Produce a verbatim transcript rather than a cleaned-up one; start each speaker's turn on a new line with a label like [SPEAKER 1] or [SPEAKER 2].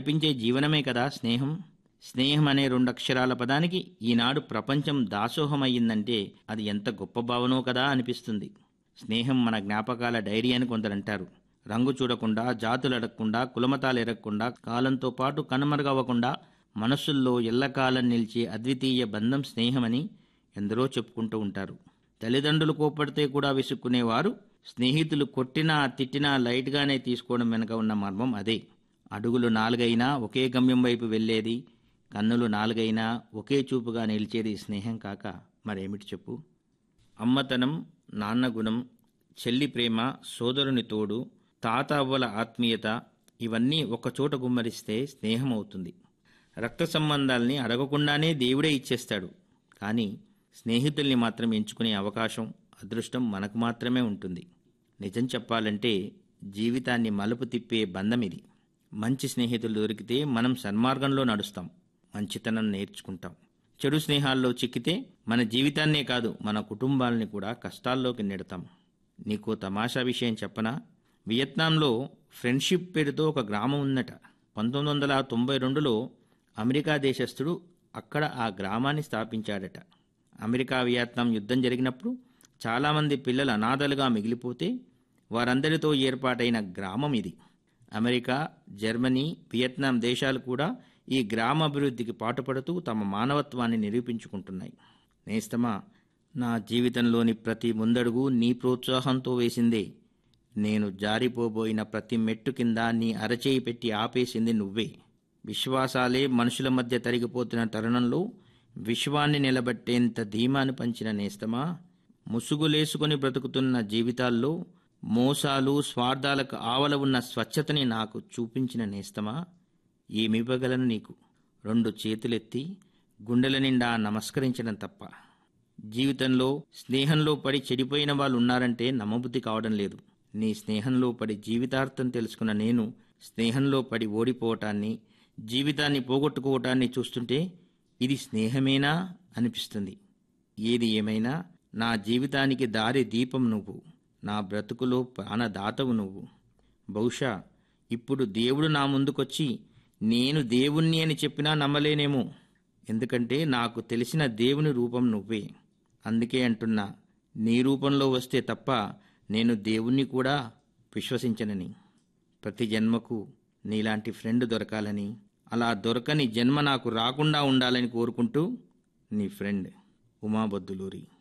[SPEAKER 1] నడిపించే జీవనమే కదా స్నేహం. స్నేహం అనే రెండు అక్షరాల పదానికి ఈనాడు ప్రపంచం దాసోహమయ్యిందంటే అది ఎంత గొప్ప భావనో కదా అనిపిస్తుంది. స్నేహం మన జ్ఞాపకాల డైరీ అని కొందరంటారు. రంగు చూడకుండా, జాతులు అడగకుండా, కులమతాలు ఎరగకుండా, కాలంతో పాటు కనుమరుగవ్వకుండా మనస్సుల్లో ఎల్లకాలం నిలిచే అద్వితీయ బంధం స్నేహమని ఎందరో చెప్పుకుంటూ ఉంటారు. తల్లిదండ్రులు కోప్పడితే కూడా విసుక్కునేవారు స్నేహితులు కొట్టినా తిట్టినా లైట్గానే తీసుకోవడం వెనుక ఉన్న మర్మం అదే. అడుగులు నాలుగైనా ఒకే గమ్యం వైపు వెళ్ళేది, కన్నులు నాలుగైనా ఒకే చూపుగా నిలిచేది స్నేహం కాక మరేమిటి చెప్పు. అమ్మతనం, నాన్న గుణం, చెల్లి ప్రేమ, సోదరుని తోడు, తాత అవ్వల ఆత్మీయత ఇవన్నీ ఒకచోట గుమ్మరిస్తే స్నేహం అవుతుంది. రక్త సంబంధాల్ని అడగకుండానే దేవుడే ఇచ్చేస్తాడు. కానీ స్నేహితుల్ని మాత్రం ఎంచుకునే అవకాశం, అదృష్టం మనకు మాత్రమే ఉంటుంది. నిజం చెప్పాలంటే జీవితాన్ని మలుపు తిప్పే బంధం ఇది. మంచి స్నేహితులు దొరికితే మనం సన్మార్గంలో నడుస్తాం, మంచితనం నేర్చుకుంటాం. చెడు స్నేహాల్లో చిక్కితే మన జీవితాన్నే కాదు మన కుటుంబాలని కూడా కష్టాల్లోకి నెడతాం. నీకో తమాషా విషయం చెప్పనా? వియత్నాంలో ఫ్రెండ్షిప్ పేరుతో ఒక గ్రామం ఉందట. పంతొమ్మిది వందల తొంభై రెండులో అమెరికా దేశస్థుడు అక్కడ ఆ గ్రామాన్ని స్థాపించాడట. అమెరికా వియత్నాం యుద్ధం జరిగినప్పుడు చాలామంది పిల్లలు అనాథలుగా మిగిలిపోతే వారందరితో ఏర్పాటైన గ్రామం ఇది. అమెరికా, జర్మనీ, వియత్నాం దేశాలు కూడా ఈ గ్రామాభివృద్ధికి పాటుపడుతూ తమ మానవత్వాన్ని నిరూపించుకుంటున్నాయి. నేస్తమా, నా జీవితంలోని ప్రతి ముందడుగు నీ ప్రోత్సాహంతో వేసిందే. నేను జారిపోబోయిన ప్రతి మెట్టు కింద నీ అరచేయి పెట్టి ఆపేసింది నువ్వే. విశ్వాసాలే మనుషుల మధ్య తరిగిపోతున్న తరుణంలో విశ్వాన్ని నిలబెట్టేంత ధీమాను పంచిన నేస్తమా, ముసుగులేసుకుని బ్రతుకుతున్న జీవితాల్లో మోసాలు, స్వార్థాలకు ఆవల ఉన్న స్వచ్ఛతని నాకు చూపించిన నేస్తమా, ఏమివ్వగలను నీకు? రెండు చేతులెత్తి గుండెల నిండా నమస్కరించడం తప్ప. జీవితంలో స్నేహంలో పడి చెడిపోయిన వాళ్ళు ఉన్నారంటే నమ్మబుద్ధి కావడం లేదు. నీ స్నేహంలో పడి జీవితార్థం తెలుసుకున్న నేను స్నేహంలో పడి ఓడిపోవటాన్ని, జీవితాన్ని పోగొట్టుకోవటాన్ని చూస్తుంటే ఇది స్నేహమేనా అనిపిస్తుంది. ఏది ఏమైనా నా జీవితానికి దారి దీపం నువ్వు, నా బ్రతుకులో ప్రాణదాతవు నువ్వు. బహుశా ఇప్పుడు దేవుడు నా ముందుకొచ్చి నేను దేవుణ్ణి అని చెప్పినా నమ్మలేనేమో. ఎందుకంటే నాకు తెలిసిన దేవుని రూపం నువ్వే. అందుకే అంటున్నా, నీ రూపంలో వస్తే తప్ప నేను దేవుణ్ణి కూడా విశ్వసించనని. ప్రతి జన్మకు నీలాంటి ఫ్రెండ్ దొరకాలని, అలా దొరకని జన్మ నాకు రాకుండా ఉండాలని కోరుకుంటూ నీ ఫ్రెండ్ ఉమాబద్దులూరి.